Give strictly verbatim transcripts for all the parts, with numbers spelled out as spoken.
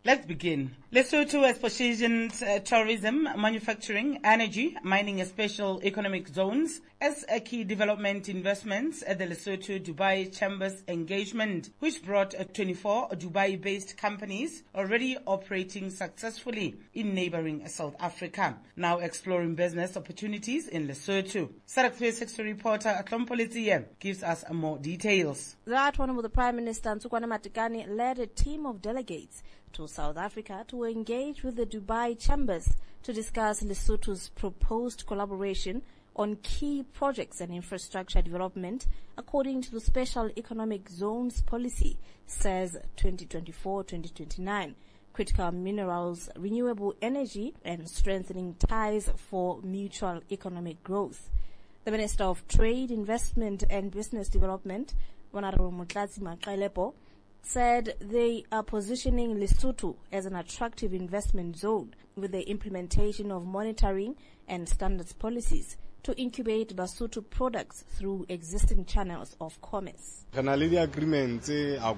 Let's begin. Lesotho has positioned uh, tourism, manufacturing, energy, mining and special economic zones as a key development investments at the Lesotho-Dubai Chambers engagement, which brought uh, twenty-four Dubai-based companies already operating successfully in neighboring South Africa, now exploring business opportunities in Lesotho. Sarak sixty reporter Tlompolitia gives us more details. That one of the Prime Minister Ntsukwana Matekane led a team of delegates to South Africa to engage with the Dubai Chambers to discuss Lesotho's proposed collaboration on key projects and infrastructure development according to the Special Economic Zones policy, says twenty twenty-four to twenty twenty-nine. Critical minerals, renewable energy, and strengthening ties for mutual economic growth. The Minister of Trade, Investment and Business Development, Honorable Motlatsi Maqelepo, said they are positioning Lesotho as an attractive investment zone with the implementation of monitoring and standards policies to incubate Basotho products through existing channels of commerce. We have agreements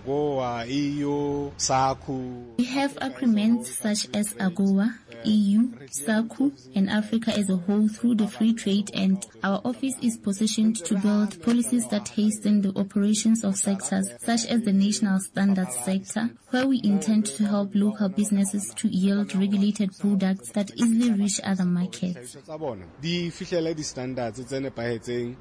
such as AGOA, E U, SACU, and Africa as a whole through the free trade, and our office is positioned to build policies that hasten the operations of sectors such as the national standards sector, where we intend to help local businesses to yield regulated products that easily reach other markets. Standards standards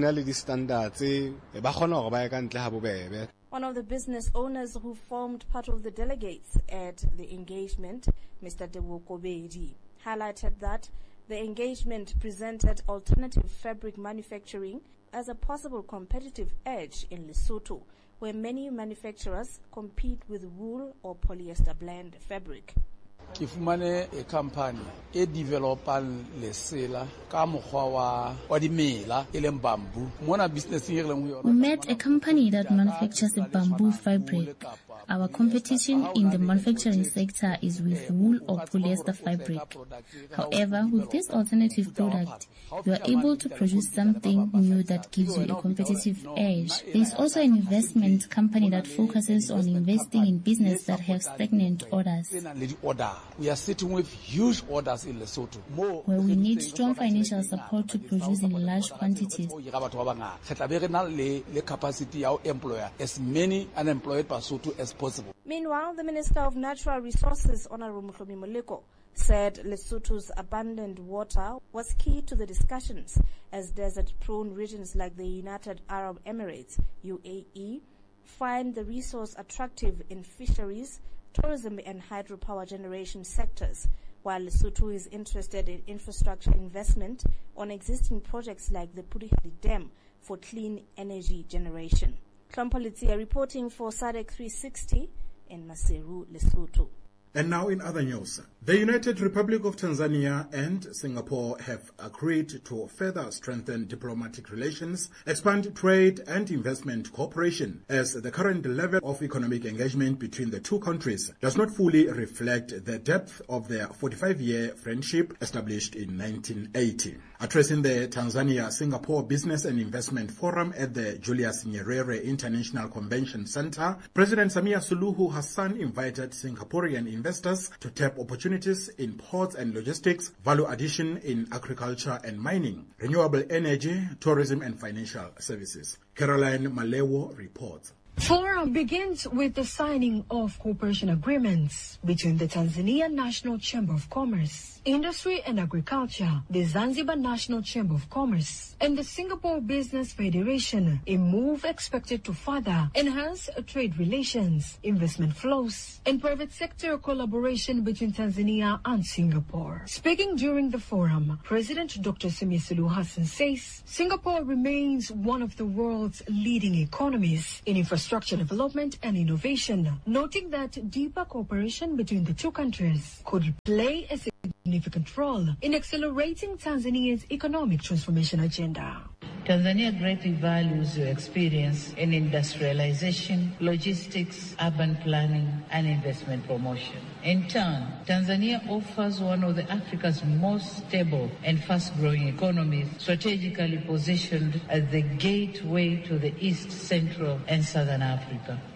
One of the business owners who formed part of the delegates at the engagement, Mister Dewo Kobedi, highlighted that the engagement presented alternative fabric manufacturing as a possible competitive edge in Lesotho, where many manufacturers compete with wool or polyester blend fabric. Ke fumane a company e developang lesela ka mokgwa wa wa dimela e leng bamboo. Mona business e leng ho yona. We met a company that manufactures a bamboo fabric. Our competition in the manufacturing sector is with wool or polyester fabric. However, with this alternative product, you are able to produce something new that gives you a competitive edge. There is also an investment company that focuses on investing in business that have stagnant orders, we are sitting with huge orders in Lesotho, where we need strong financial support to produce in large quantities. Capacity to employ as many unemployed Basotho as possible. Meanwhile, the Minister of Natural Resources, Honorable Mhlomi Moleko, said Lesotho's abundant water was key to the discussions as desert-prone regions like the United Arab Emirates, U A E, find the resource attractive in fisheries, tourism and hydropower generation sectors, while Lesotho is interested in infrastructure investment on existing projects like the Pudihadi Dam for clean energy generation. Tlompolitia reporting for SADC three sixty in Maseru, Lesotho. And now in other news, the United Republic of Tanzania and Singapore have agreed to further strengthen diplomatic relations, expand trade and investment cooperation, as the current level of economic engagement between the two countries does not fully reflect the depth of their forty-five-year friendship established in nineteen eighty. Addressing the Tanzania-Singapore Business and Investment Forum at the Julius Nyerere International Convention Center, President Samia Suluhu Hassan invited Singaporean investors to tap opportunities in ports and logistics, value addition in agriculture and mining, renewable energy, tourism and financial services. Caroline Malewo reports. Forum begins with the signing of cooperation agreements between the Tanzania National Chamber of Commerce, Industry and Agriculture, the Zanzibar National Chamber of Commerce, and the Singapore Business Federation, a move expected to further enhance trade relations, investment flows, and private sector collaboration between Tanzania and Singapore. Speaking during the forum, President Doctor Samia Suluhu Hassan says Singapore remains one of the world's leading economies in infrastructure Infrastructure development and innovation, noting that deeper cooperation between the two countries could play a significant role in accelerating Tanzania's economic transformation agenda. Tanzania greatly values your experience in industrialization, logistics, urban planning, and investment promotion. In turn, Tanzania offers one of the Africa's most stable and fast-growing economies, strategically positioned as the gateway to the East, Central, and Southern Africa.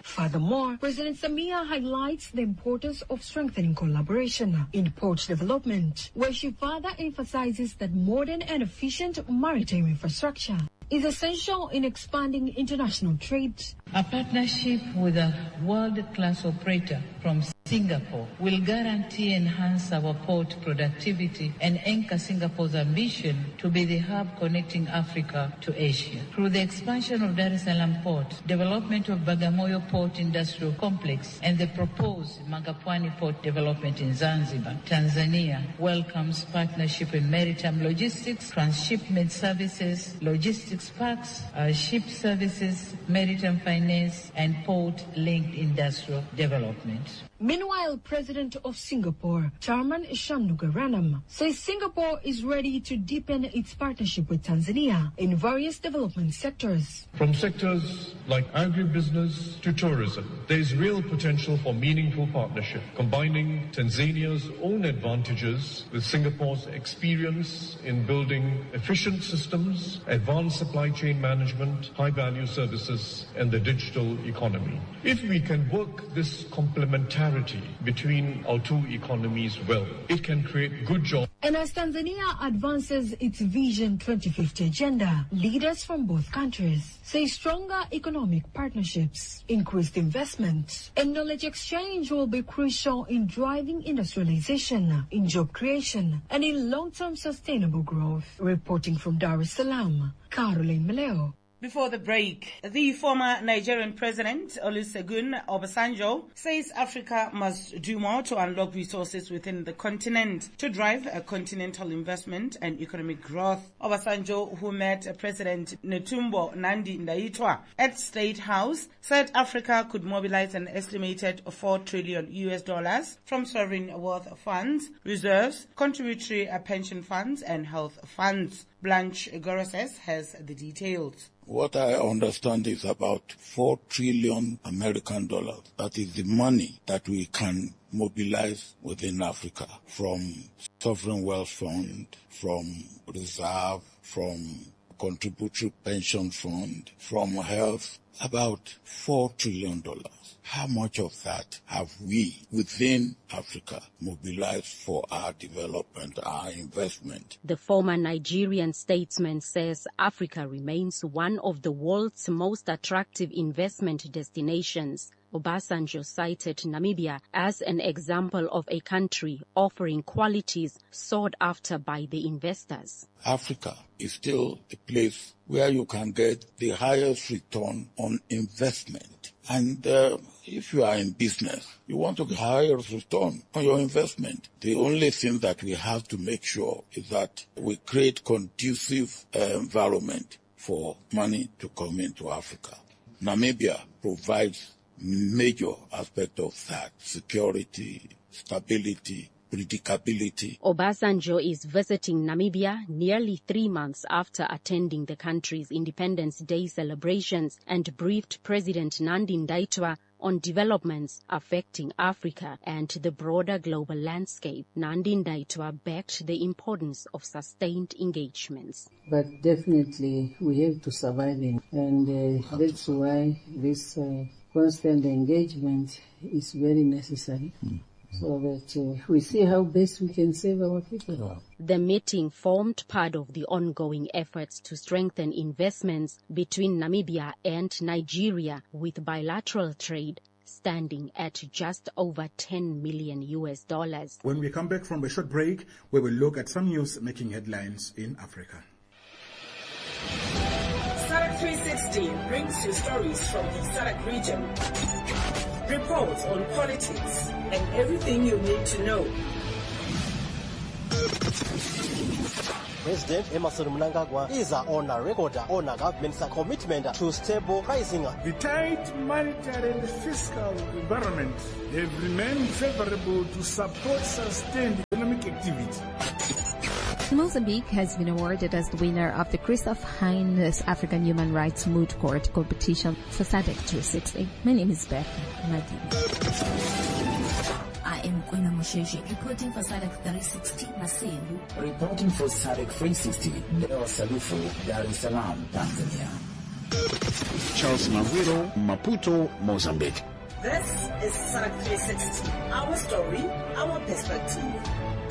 Furthermore, President Samia highlights the importance of strengthening collaboration in port development, where she further emphasizes that modern and efficient maritime infrastructure is essential in expanding international trade. A partnership with a world-class operator from Singapore will guarantee enhance our port productivity and anchor Singapore's ambition to be the hub connecting Africa to Asia. Through the expansion of Dar es Salaam Port, development of Bagamoyo Port Industrial Complex, and the proposed Mangapwani Port development in Zanzibar, Tanzania welcomes partnership in maritime logistics, transshipment services, logistics parks, uh, ship services, maritime finance, and port-linked industrial development. Meanwhile, President of Singapore, Tharman Shanmugaratnam, says Singapore is ready to deepen its partnership with Tanzania in various development sectors. From sectors like agribusiness to tourism, there is real potential for meaningful partnership, combining Tanzania's own advantages with Singapore's experience in building efficient systems, advanced supply chain management, high-value services, and the digital economy. If we can work this complementarity between our two economies well, it can create good jobs. And as Tanzania advances its Vision twenty fifty agenda, leaders from both countries say stronger economic partnerships, increased investment, and knowledge exchange will be crucial in driving industrialization, in job creation, and in long-term sustainable growth. Reporting from Dar es Salaam, Caroline Meleo. Before the break, the former Nigerian President Olusegun Obasanjo says Africa must do more to unlock resources within the continent to drive a continental investment and economic growth. Obasanjo, who met President Netumbo Nandi-Ndaitwah at State House, said Africa could mobilize an estimated four trillion U S dollars from sovereign wealth funds, reserves, contributory pension funds, and health funds. Blanche Goroses has the details. What I understand is about four trillion American dollars. That is the money that we can mobilize within Africa from sovereign wealth fund, from reserve, from contributory pension fund, from health, about four trillion dollars. How much of that have we within Africa mobilized for our development, our investment? The former Nigerian statesman says Africa remains one of the world's most attractive investment destinations. Obasanjo cited Namibia as an example of a country offering qualities sought after by the investors. Africa is still a place where you can get the highest return on investment. And uh, if you are in business, you want to get highest return on your investment. The only thing that we have to make sure is that we create conducive uh, environment for money to come into Africa. Namibia provides major aspect of that: security, stability, predictability. Obasanjo is visiting Namibia nearly three months after attending the country's Independence Day celebrations and briefed President Nandi-Ndaitwah on developments affecting Africa and the broader global landscape. Nandi-Ndaitwah backed the importance of sustained engagements. But definitely we have to survive it, and uh, that's why this uh, constant engagement is very necessary. Mm. So that uh, we see how best we can save our people. The meeting formed part of the ongoing efforts to strengthen investments between Namibia and Nigeria, with bilateral trade standing at just over ten million U S dollars. When we come back from a short break, we will look at some news making headlines in Africa. SADC three sixty brings you stories from the SADC region, reports on politics, and everything you need to know. President Emmerson Mnangagwa is on a record on a government's commitment to stable pricing. The tight monetary and fiscal environment have remained favorable to support sustained economic activity. Mozambique has been awarded as the winner of the Christoph Heinz African Human Rights Moot Court competition for SADC three sixty. My name is Beth Madi. I am Kwena Mosheji, reporting for SADC three sixty, Maseru. Reporting for SADC three sixty, Deo Salufu, Dar es Salaam, Tanzania. Charles Maguiro, Maputo, Mozambique. This is SADC three sixty, our story, our perspective.